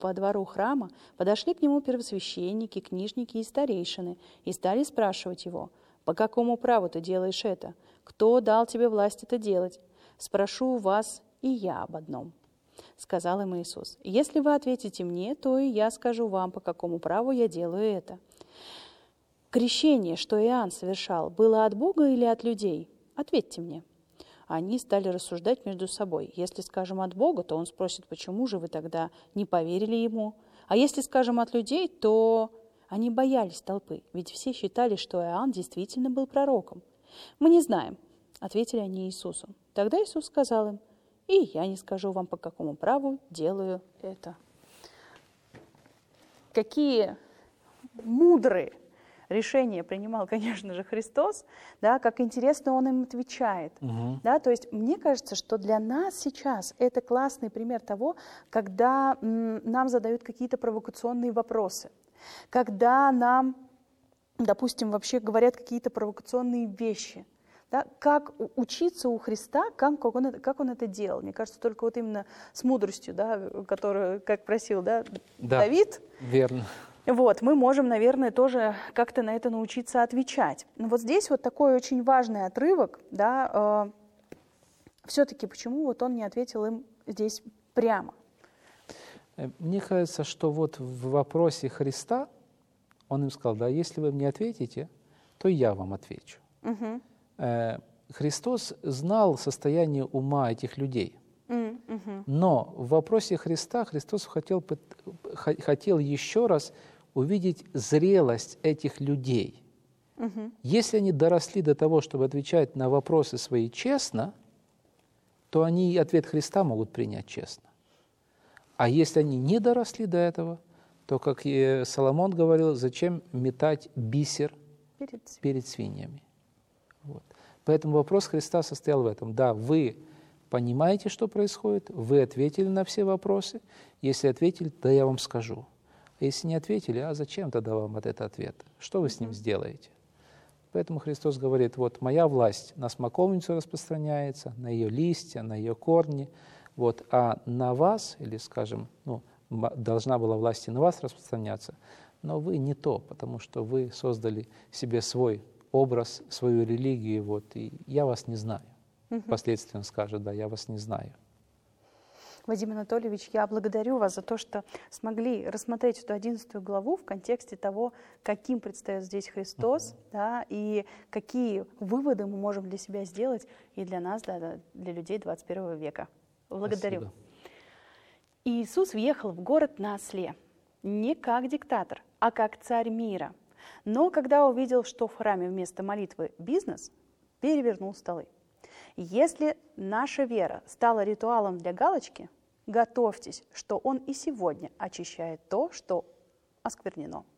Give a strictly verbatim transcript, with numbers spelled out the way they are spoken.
по двору храма, подошли к нему первосвященники, книжники и старейшины и стали спрашивать его: «По какому праву ты делаешь это? Кто дал тебе власть это делать? Спрошу вас и я об одном». Сказал им Иисус: «Если вы ответите мне, то и я скажу вам, по какому праву я делаю это. Крещение, что Иоанн совершал, было от Бога или от людей? Ответьте мне». Они стали рассуждать между собой. Если скажем от Бога, то он спросит: «Почему же вы тогда не поверили ему?» А если скажем от людей, то они боялись толпы, ведь все считали, что Иоанн действительно был пророком. «Мы не знаем», — ответили они Иисусу. Тогда Иисус сказал им: «И я не скажу вам, по какому праву делаю это». Какие мудрые решения принимал, конечно же, Христос, да, как интересно Он им отвечает. Угу. Да, то есть мне кажется, что для нас сейчас это классный пример того, когда м, нам задают какие-то провокационные вопросы, когда нам, допустим, вообще говорят какие-то провокационные вещи. Да, как учиться у Христа, как, как, он это, как он это делал. Мне кажется, только вот именно с мудростью, да, которую, как просил, да, Да, Давид. верно. Вот, мы можем, наверное, тоже как-то на это научиться отвечать. Но вот здесь вот такой очень важный отрывок, да, э, все-таки почему вот он не ответил им здесь прямо? Мне кажется, что вот в вопросе Христа он им сказал: да, если вы мне ответите, то я вам отвечу. Угу. Э, Христос знал состояние ума этих людей. Mm-hmm. Но в вопросе Христа Христос хотел, хотел еще раз увидеть зрелость этих людей. Mm-hmm. Если они доросли до того, чтобы отвечать на вопросы свои честно, то они ответ Христа могут принять честно. А если они не доросли до этого, то, как и Соломон говорил, зачем метать бисер перед, перед свиньями? Вот. Поэтому вопрос Христа состоял в этом. Да, вы понимаете, что происходит, вы ответили на все вопросы. Если ответили, да я вам скажу. А если не ответили, а зачем тогда вам этот ответ? Что вы с ним сделаете? Поэтому Христос говорит: вот моя власть на смоковницу распространяется, на ее листья, на ее корни, вот, а на вас, или, скажем, ну, должна была власть и на вас распространяться, но вы не то, потому что вы создали себе свой образ, свою религию, вот, и я вас не знаю. Угу. Впоследствии он скажет: да, я вас не знаю. Вадим Анатольевич, я благодарю вас за то, что смогли рассмотреть эту одиннадцатую главу в контексте того, каким предстает здесь Христос, uh-huh. да, и какие выводы мы можем для себя сделать и для нас, да, для людей двадцать первого века. Благодарю. Спасибо. Иисус въехал в город на осле, не как диктатор, а как царь мира. Но когда увидел, что в храме вместо молитвы бизнес, перевернул столы. Если наша вера стала ритуалом для галочки, готовьтесь, что Он и сегодня очищает то, что осквернено.